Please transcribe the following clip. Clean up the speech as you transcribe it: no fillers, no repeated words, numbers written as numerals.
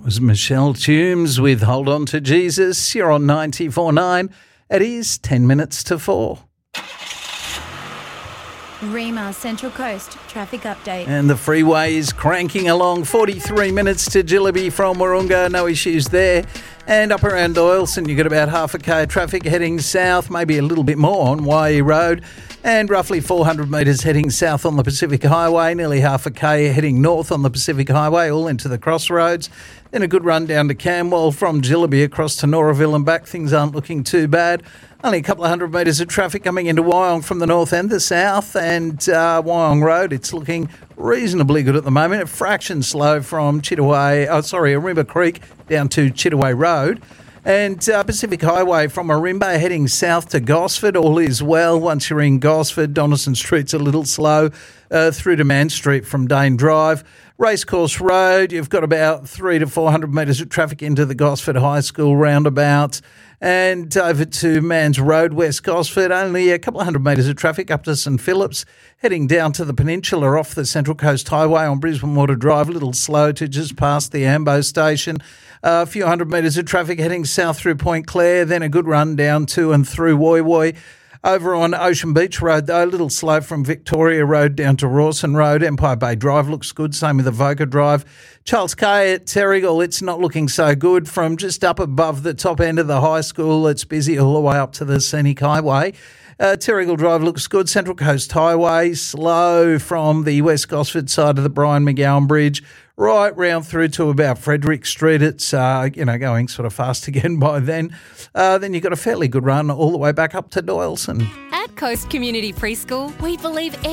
was Michelle Toombs with Hold On to Jesus. You're on 94.9. It is 10 minutes to 4. Rima Central Coast traffic update. And the freeway is cranking along. 43 minutes to Jillaby from Wahroonga. No issues there. And up around Doyleson, you've got about half a K traffic heading south, maybe a little bit more on Waihi Road. And roughly 400 metres heading south on the Pacific Highway, nearly half a K heading north on the Pacific Highway, all into the crossroads. Then a good run down to Camwell from Jillaby across to Noraville and back. Things aren't looking too bad. Only a couple of hundred metres of traffic coming into Wyong from the north and the south. And Wyong Road, it's looking reasonably good at the moment. A fraction slow from Arimba Creek down to Chittaway Road. And Pacific Highway from Arimba heading south to Gosford, all is well. Once you're in Gosford, Donaldson Street's a little slow through to Man Street from Dane Drive. Racecourse Road, you've got about 300 to 400 metres of traffic into the Gosford High School roundabout. And over to Mans Road, West Gosford, only a couple of hundred metres of traffic up to St Phillips. Heading down to the Peninsula off the Central Coast Highway on Brisbane Water Drive, a little slow to just past the Ambo station. A few hundred metres of traffic heading south through Point Clare, then a good run down to and through Woy Woy. Over on Ocean Beach Road, though, a little slow from Victoria Road down to Rawson Road. Empire Bay Drive looks good, same with Avoca Drive. Charles Kay at Terrigal, it's not looking so good. From just up above the top end of the high school, it's busy all the way up to the Scenic Highway. Terrigal Drive looks good. Central Coast Highway, slow from the West Gosford side of the Brian McGowan Bridge, right round through to about Frederick Street. It's, going sort of fast again by then. Then you've got a fairly good run all the way back up to Doyleson. At Coast Community Preschool, we believe